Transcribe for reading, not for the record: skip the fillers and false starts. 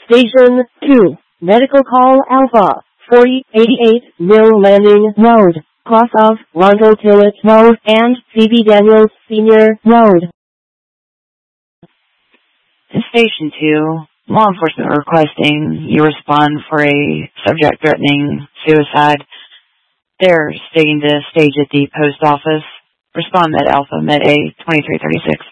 Station 2, Medical Call Alpha, 4088 Mill Landing Road, cross of Ronco Tillett Road and C.B. Daniels Sr. Road. Station 2, law enforcement requesting you respond for a subject threatening suicide. They're stating to stage at the post office. Respond Med Alpha Med A 2336.